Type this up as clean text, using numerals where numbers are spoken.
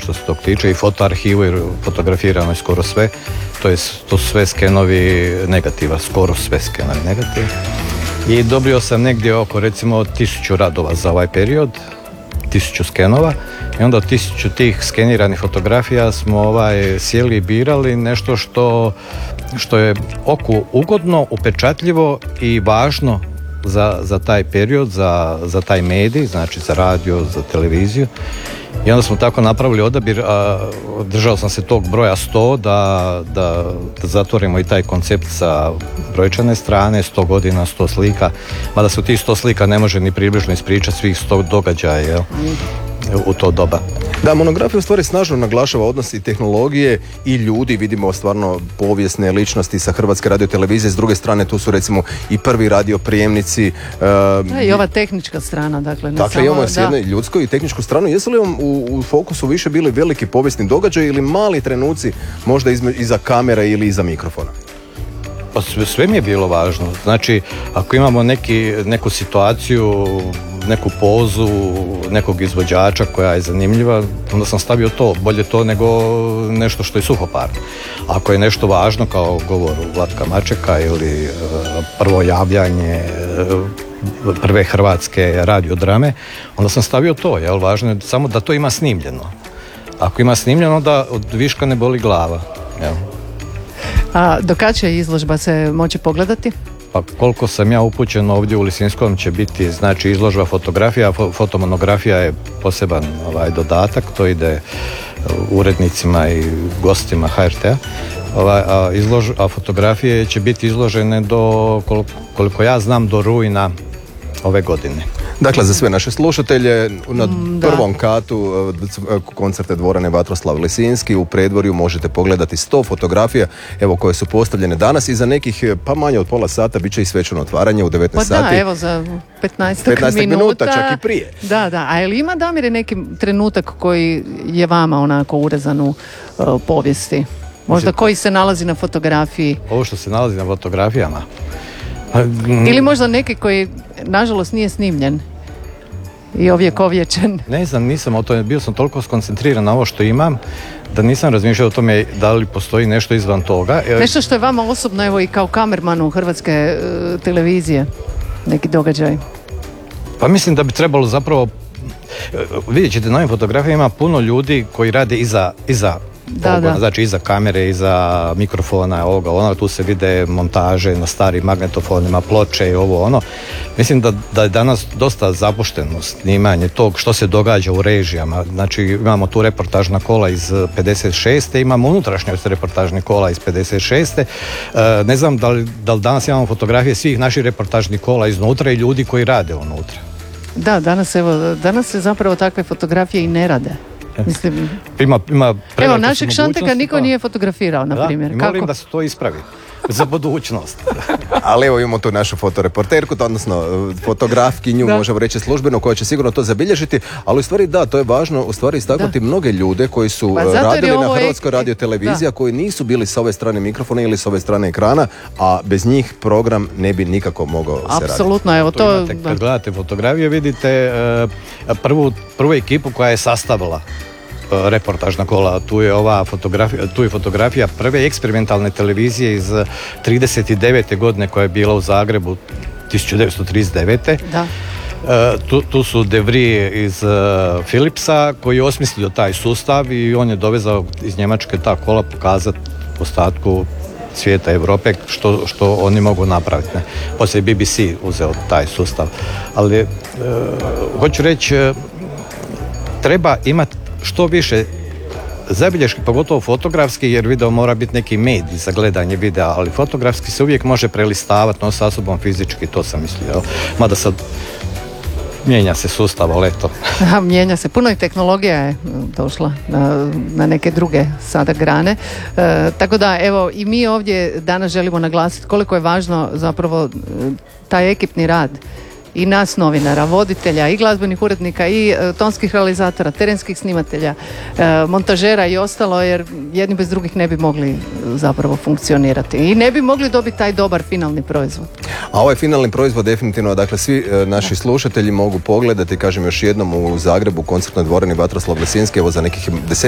što se tog tiče, i fotoarhivu, jer fotografirano je skoro sve. To su sve skenovi negativa, skoro sve skenovi negativa. I dobio sam negdje oko recimo 1000 radova za ovaj period, 1000 skenova, i onda 1000 tih skeniranih fotografija smo sjeli i birali nešto što je oku ugodno, upečatljivo i važno za taj period, za taj medij, znači za radio, za televiziju. I onda smo tako napravili odabir, držao sam se tog broja 100 da zatvorimo i taj koncept sa brojčane strane, 100 godina, 100 slika, mada se u tih 100 slika ne može ni približno ispričati svih 100 događaja u to doba. Da, monografija u stvari snažno naglašava odnos i tehnologije i ljudi, vidimo stvarno povijesne ličnosti sa Hrvatske radiotelevizije, s druge strane tu su recimo i prvi radioprijemnici. I ova tehnička strana, dakle. Dakle, imamo s jednu ljudsku i tehničku stranu. Jesu li vam u fokusu više bili veliki povijesni događaj ili mali trenuci možda iza kamere ili iza mikrofona? Pa sve mi je bilo važno. Znači, ako imamo neku situaciju, neku pozu, nekog izvođača koja je zanimljiva, onda sam stavio to, bolje to nego nešto što je suhoparno. Ako je nešto važno, kao govor Vlatka Mačeka ili prvo javljanje prve hrvatske radiodrame, onda sam stavio to, jel? Važno je samo da to ima snimljeno. Ako ima snimljeno, onda od viška ne boli glava, jel? A do kad će izložba se moći pogledati? Pa koliko sam ja upućen, ovdje u Lisinskom će biti znači izložba fotografija, fotomonografija je poseban dodatak, to ide urednicima i gostima HRT-a, a fotografije će biti izložene do, koliko ja znam, do rujna ove godine. Dakle, za sve naše slušatelje, na prvom katu koncerte dvorane Vatroslav Lisinski u predvorju možete pogledati 100 fotografija, evo, koje su postavljene danas, i za nekih pa manje od pola sata bit će i svečano otvaranje u 19 sati. Pa da, evo, za 15 minuta, čak i prije. Da, a ili ima, Damire, neki trenutak koji je vama onako urezan u povijesti? Možda koji se nalazi na fotografiji? Ovo što se nalazi na fotografijama? Ili možda neki koji, nažalost, nije snimljen i ovjekovječen. Ne znam, nisam o tome, bio sam toliko skoncentriran na ovo što imam, da nisam razmišljao o tome da li postoji nešto izvan toga. Nešto što je vama osobno, evo, i kao kamermanu Hrvatske televizije, neki događaj? Pa mislim da bi trebalo zapravo, vidjet ćete, na ovim fotografijama ima puno ljudi koji rade iza pogona, znači iza kamere, iza mikrofona, tu se vide montaže na starim magnetofonima, ploče i ovo ono. Mislim da je danas dosta zapušteno snimanje tog što se događa u režijama. Znači imamo tu reportažna kola iz 56. Imamo unutrašnjost reportažnih kola iz 56. Ne znam da li danas imamo fotografije svih naših reportažnih kola iznutra i ljudi koji rade unutra. Da, danas se zapravo takve fotografije i ne rade. Mislim, evo, našeg Šanteka niko nije fotografirao, na primjer. Molim da se to ispravi za budućnost. Ali evo, imamo tu našu fotoreporterku, odnosno fotografkinju, možemo reći službeno, koja će sigurno to zabilježiti, ali u stvari to je važno u stvari istaknuti mnoge ljude koji su radili na Hrvatskoj radioteleviziji, a koji nisu bili s ove strane mikrofona ili s ove strane ekrana, a bez njih program ne bi nikako mogao se raditi. Apsolutno, evo to. Kad gledate fotografije, vidite prvu ekipu koja je sastavila reportažna kola. Tu je fotografija prve eksperimentalne televizije iz 39. godine koja je bila u Zagrebu 1939. Da. Tu su De Vries iz Philipsa koji je osmislio taj sustav i on je dovezao iz Njemačke ta kola pokazati ostatku svijeta, Europe, što oni mogu napraviti. Poslije BBC uzeo taj sustav. Ali hoću reći, treba imati što više zabilješki, pogotovo fotografski, jer video mora biti neki medij za gledanje videa, ali fotografski se uvijek može prelistavati, no sa sobom fizički, to sam mislio. Mada sad mijenja se sustav, ali eto. Mijenja se, puno i tehnologija je došla na neke druge sada grane. Tako da, evo, i mi ovdje danas želimo naglasiti koliko je važno zapravo taj ekipni rad i nas novinara, voditelja i glazbenih urednika i tonskih realizatora, terenskih snimatelja, montažera i ostalo, jer jedni bez drugih ne bi mogli zapravo funkcionirati i ne bi mogli dobiti taj dobar finalni proizvod. A ovaj finalni proizvod definitivno, dakle, svi naši slušatelji mogu pogledati, kažem još jednom, u Zagrebu, koncertnoj dvorani Vatroslav Lisinski, evo za nekih